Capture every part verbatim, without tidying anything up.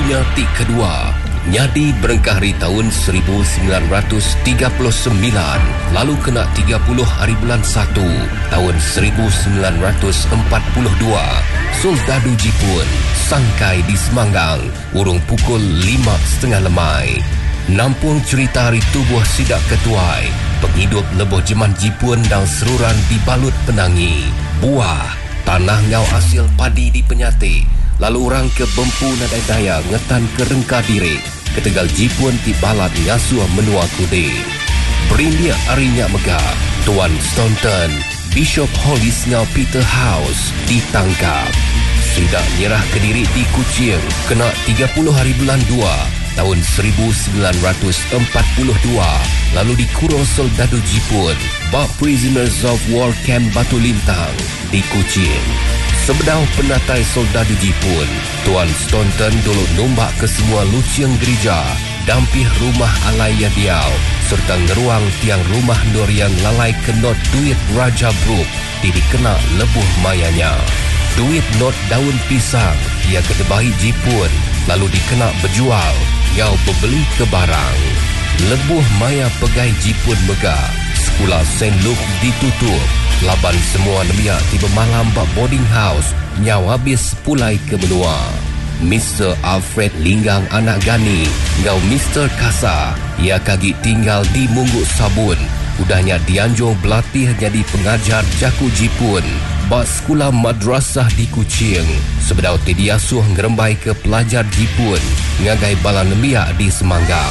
dunia ti kedua. Nyadi berengkah hari tahun seribu sembilan ratus tiga puluh sembilan, lalu kena tiga puluh hari bulan satu tahun seribu sembilan ratus empat puluh dua. Soldadu Jepun sangkai di Semanggang urung pukul lima setengah lemai. Nampung cerita hari tubuh sidak ketuai, penghidup leboh jeman Jepun dan seruran dibalut penangi. Buah, tanah ngau hasil padi di Penyati, lalu orang ke Bempu nadai daya ngetan ke Rengka Diri, ketegal Jepun di balat ngasuh menua kude. Berindia arinya megah, Tuan Staunton, Bishop Hollis ngau Peter House ditangkap. Sidak nyerah ke diri di Kuching, kena tiga puluh hari bulan dua tahun seribu sembilan ratus empat puluh dua, lalu dikurung soldadu Jepun bak Prisoners of War Camp Batu Lintang di Kuching. Sebedau penatai soldadu Jepun, Tuan Staunton dulu nombak ke semua luciang gereja, dampih rumah alai yadiau, serta ngeruang tiang rumah nur yang lalai kenot duit Raja Brooke di dikena lebuh mayanya. Duit not daun pisang ia kedebahi Jepun, lalu dikena berjual ngau pembeli ke barang. Lebuh maya pegai Jepun megah, sekolah Saint Luke ditutup, laban semua nemia tiba malam bak boarding house nyau habis pulai ke benua. Mister Alfred Linggang anak Gani ngau Mister Kasa ia kagi tinggal di Mungguk Sabun, udahnya dianjur berlatih jadi pengajar jaku Jepun bak sekolah madrasah di Kuching. Sebedau tedi asuh ngerembai ke pelajar Jepun ngagai bala nemia di Semanggang.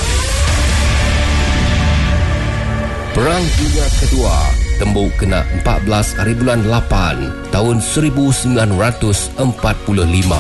Perang Dunia Kedua tembuk kena empat belas hari bulan lapan tahun seribu sembilan ratus empat puluh lima.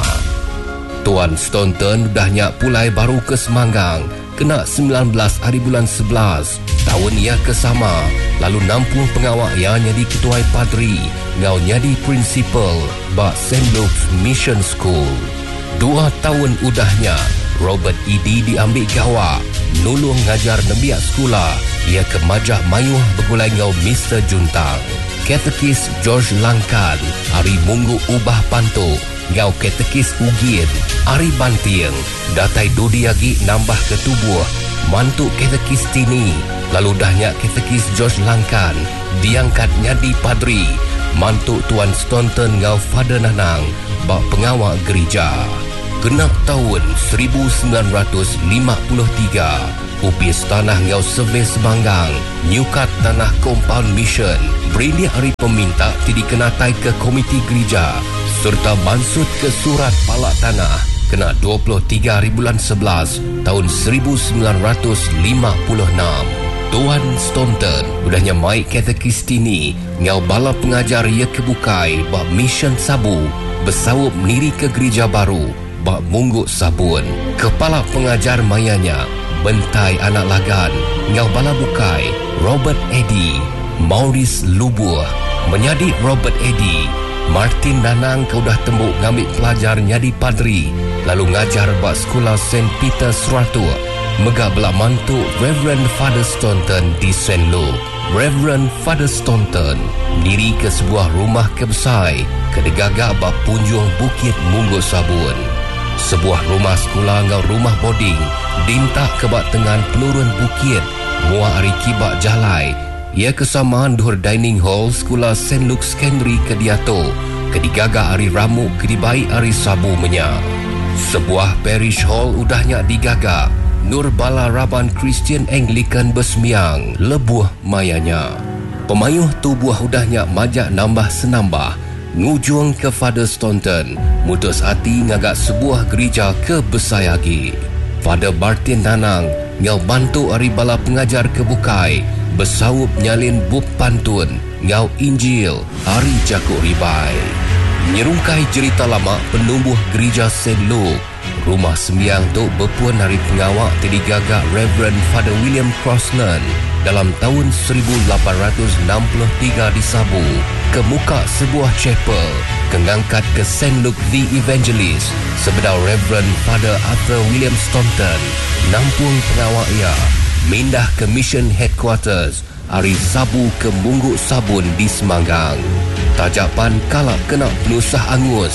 Tuan Staunton udahnya pulai baru ke Semanggang kena sembilan belas hari bulan sebelas tahun ia kesama, lalu nampung pengawak yang jadi ketuai padri ngau jadi prinsipal bak Saint Luke's Mission School. Dua tahun udahnya Robert Eddy diambil gawa nulung ngajar nembiak sekolah. Ia ke Majah Mayuh bergulai ngau Mister Juntang. Katekis George Langkan Ari Munggu Ubah Panto ngau katekis Ugin Ari Bantieng datai dodi lagi nambah ke tubuh mantuk katekis Tini. Lalu dahnya katekis George Langkan diangkat nyadi padri mantuk Tuan Staunton ngau Father Nanang bak pengawal gereja. Genap tahun seribu sembilan ratus lima puluh tiga, upis tanah ngau Survey Semanggang, nyukat tanah Compound Mission, berindia hari peminta tidak kenatai ke komiti gereja, serta mansut ke surat palak tanah, kena dua puluh tiga hari bulan sebelas tahun seribu sembilan ratus lima puluh enam. Tuan Staunton udahnya mai katekis Tini ngau bala pengajar ia kebukai bak Mission Sabu, bersawup niri ke gereja baru bak Mungguk Sabun. Kepala pengajar mayanya bentai anak lagan ngau bala bukai Robert Eddy, Maurice Lubuh menyadi Robert Eddy. Martin Nanang kau dah tembuk ngambil pelajar nyadi padri, lalu ngajar bak sekolah Saint Peter Seratu. Megah belah mantu Reverend Father Staunton di Saint Luke. Reverend Father Staunton diri ke sebuah rumah kebesai kedegagak bak punjung Bukit Mungguk Sabun. Sebuah rumah sekolah ngau rumah boarding dintak ke bak tengan penurun bukit muah ari kibak jalai. Ia kesamaan duhur dining hall sekolah Saint Luke Secondary ke Diato kedigagak ari ramu kedibai ari Sabu menya. Sebuah parish hall udahnya digagak Nur Bala Raban Christian Anglican Besmiang lebuh mayanya. Pemayuh tubuh udahnya majak nambah senambah ngujung ke Father Staunton mutus hati ngagak sebuah gereja ke Besayagi. Father Martin Nanang ngau bantu ari bala pengajar kebukai bersawup nyalin bub pantun ngau Injil ari Jakuk Ribai. Nyerungkai cerita lama penumbuh gereja Saint Luke, rumah sembiang tu berpuan dari pengawak tadi gagak Reverend Father William Crossland dalam tahun seribu lapan ratus enam puluh tiga di Sabu ke muka sebuah chapel kengangkat ke Saint Luke the Evangelist. Sebedau Reverend Father Arthur William Staunton nampung pengawak ia mindah ke Mission Headquarters hari Sabu ke Mungguk Sabun di Semanggang. Tajapan kalak kena penusah angus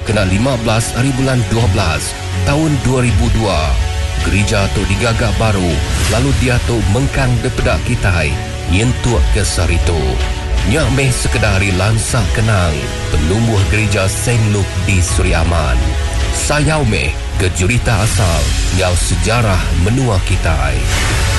kena lima belas hari bulan dua belas tahun dua ribu dua. Gereja tu digagak baru, lalu dia tu mengkang depedak kitai, nyentuak ke saritu. Nyak meh sekedar hari lansak kenang, penumbuh gereja Saint Luke di Suri Aman. Sayau meh ke jurita asal, nyau sejarah menua kitai.